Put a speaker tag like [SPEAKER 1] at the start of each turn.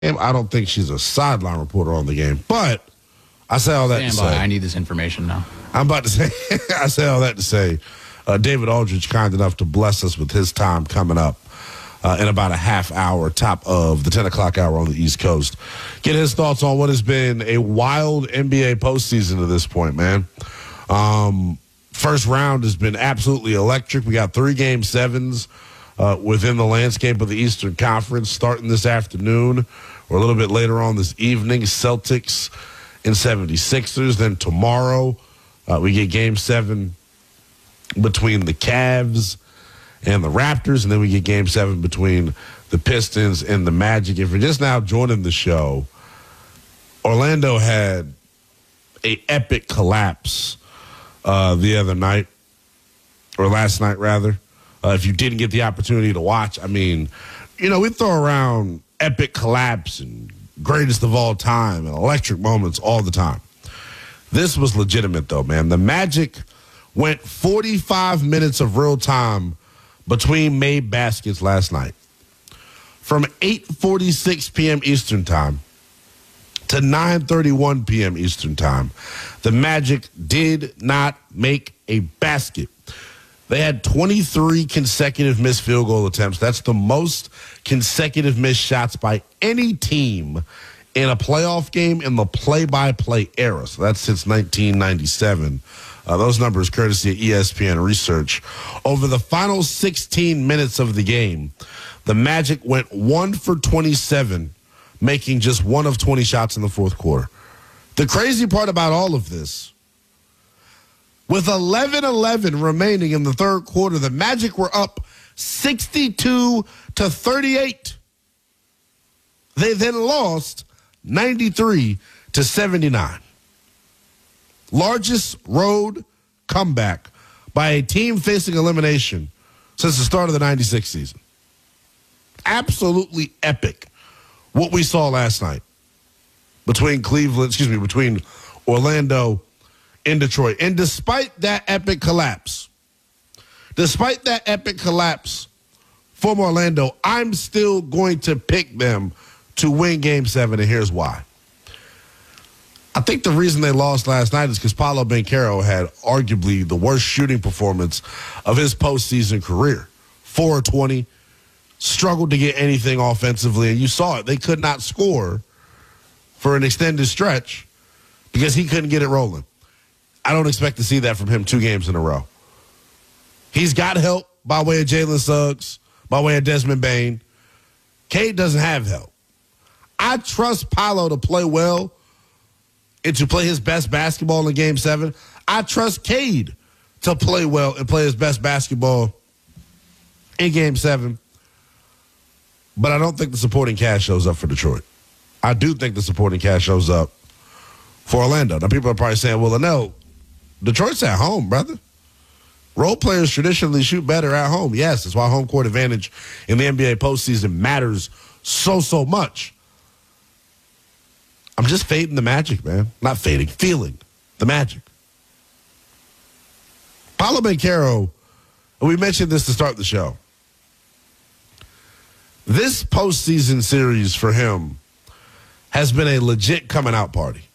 [SPEAKER 1] I don't think she's a sideline reporter on the game. But I say all that to say.
[SPEAKER 2] I need this information now.
[SPEAKER 1] I'm about to say, I say all that to say, David Aldridge kind enough to bless us with his time coming up in about a half hour, top of the 10 o'clock hour on the East Coast. Get his thoughts on what has been a wild NBA postseason to this point, man. First round has been absolutely electric. We got 3 Game 7s within the landscape of the Eastern Conference starting this afternoon or a little bit later on this evening. Celtics and 76ers. Then tomorrow we get Game 7 between the Cavs and the Raptors, and then we get Game 7 between the Pistons and the Magic. If you're just now joining the show, Orlando had an epic collapse the other night, or last night rather. If you didn't get the opportunity to watch, I mean, we throw around epic collapse and greatest of all time and electric moments all the time. This was legitimate, though, man. The Magic went 45 minutes of real time between made baskets last night. From 8:46 p.m. Eastern time to 9:31 p.m. Eastern time, the Magic did not make a basket. They had 23 consecutive missed field goal attempts. That's the most consecutive missed shots by any team in a playoff game in the play-by-play era. So that's since 1997. Those numbers courtesy of ESPN Research. Over the final 16 minutes of the game, the Magic went 1 for 27, making just 1 of 20 shots in the fourth quarter. The crazy part about all of this, with 11:11 remaining in the third quarter, the Magic were up 62-38. They then lost 93-79. Largest road comeback by a team facing elimination since the start of the 96 season. Absolutely epic what we saw last night between Orlando and Detroit. And despite that epic collapse from Orlando, I'm still going to pick them to win Game 7, and here's why. I think the reason they lost last night is because Paolo Banchero had arguably the worst shooting performance of his postseason career. 4-20, struggled to get anything offensively, and you saw it. They could not score for an extended stretch because he couldn't get it rolling. I don't expect to see that from him 2 games in a row. He's got help by way of Jalen Suggs, by way of Desmond Bane. Cade doesn't have help. I trust Paolo to play well and to play his best basketball in Game 7. I trust Cade to play well and play his best basketball in Game 7. But I don't think the supporting cast shows up for Detroit. I do think the supporting cast shows up for Orlando. Now, people are probably saying, well, no, Detroit's at home, brother. Role players traditionally shoot better at home. Yes, that's why home court advantage in the NBA postseason matters so much. I'm just fading the Magic, man. Not fading, feeling the Magic. Paolo Banchero, and we mentioned this to start the show. This postseason series for him has been a legit coming out party.